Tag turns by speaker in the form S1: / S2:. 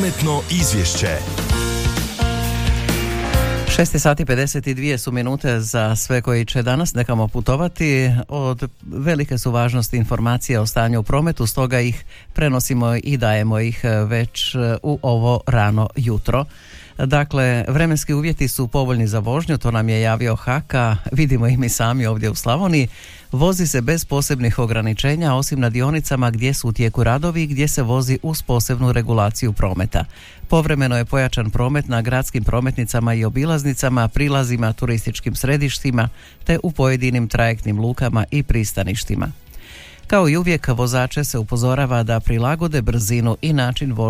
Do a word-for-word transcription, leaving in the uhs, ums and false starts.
S1: Prometno izvješće.
S2: šest sati pedeset dvije su minute za sve koji će danas nekamo putovati. Od velike su važnosti informacije o stanju u prometu, stoga ih prenosimo i dajemo ih već u ovo rano jutro. Dakle, vremenski uvjeti su povoljni za vožnju, to nam je javio Haka, vidimo ih mi sami ovdje u Slavoniji. Vozi se bez posebnih ograničenja, osim na dionicama gdje su u tijeku radovi i gdje se vozi uz posebnu regulaciju prometa. Povremeno je pojačan promet na gradskim prometnicama i obilaznicama, prilazima, turističkim središtima te u pojedinim trajektnim lukama i pristaništima. Kao i uvijek, vozače se upozorava da prilagode brzinu i način vožnje